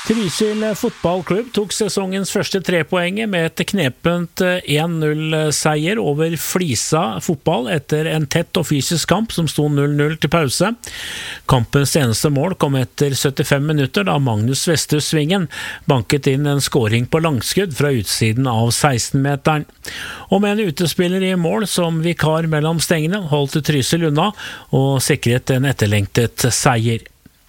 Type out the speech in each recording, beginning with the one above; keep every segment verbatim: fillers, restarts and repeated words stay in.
Trysil fotballklubb tok sesongens første trepoenget med et knepent en null-seier over Flisa fotball etter en tett og fysisk kamp som sto null null til pause. Kampens eneste mål kom etter syttifem minutter da Magnus Vesthus-svingen banket inn en scoring på langskudd fra utsiden av seksten-meteren. Og med en utespiller i mål som vikar mellom stengene holdt Trysil unna og sikret en etterlengtet seier.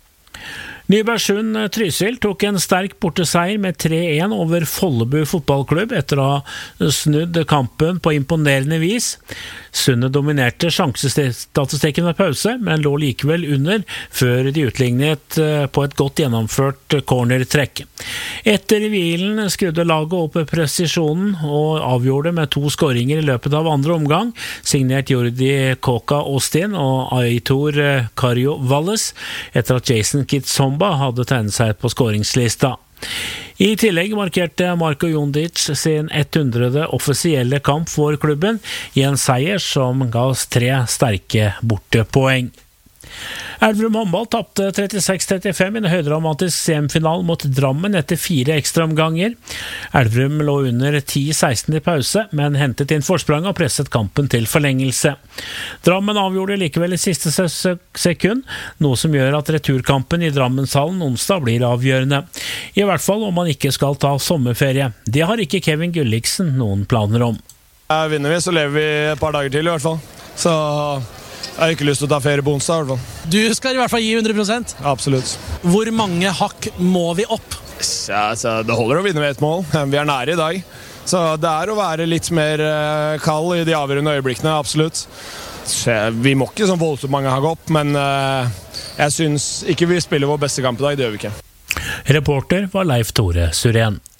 Nybergsund Trysil tok en sterk borteseier med tre en over Follebu fotballklubb etter å ha snudd kampen på imponerende vis. Sundet dominerte sjansestatistikken ved pause, men lå likevel under før de utlignet på et godt gjennomført cornertrekk. Etter hvilen skrudde laget opp presisjonen og avgjorde med to skåringer i løpet av andre omgang, signert Jordi Koka Austin og Aitor Kario Valles, etter at Jason Kitsomba hadde tegnet seg på skåringslista. I tillegg markerte Marko Jondic sin hundrede offisielle kamp for klubben i en seier som ga oss tre sterke bortepoeng. Elverum håndball tapte trettiseks trettifem i en høydramatisk semifinal mot Drammen etter fire ekstraomganger. Elverum lå under ti seksten i pause, men hentet inn forsprang og presset kampen til forlengelse. Drammen avgjorde likevel i siste sekund, noe som gjør at returkampen i Drammenshallen onsdag blir avgjørende. I hvert fall om man ikke skal ta sommerferie. Det har ikke Kevin Gulliksen noen planer om. Vinner vi, så lever vi et par dager til i hvert fall. Så jeg har ikke lyst til å ta ferie på onsdag i hvert fall. Du skal i hvert fall gi hundre prosent? Absolutt. Hvor mange hakk må vi opp? Ja, så det holder å vinne med et mål. Vi er nære i dag. Så det er å være litt mer kald i de avgjørende øyeblikkene, absolutt. Så vi må ikke sånn voldsomt mange hakk opp, men jeg synes ikke vi spiller vår beste kamp i dag, det gjør vi ikke. Reporter var Leif Tore Suren.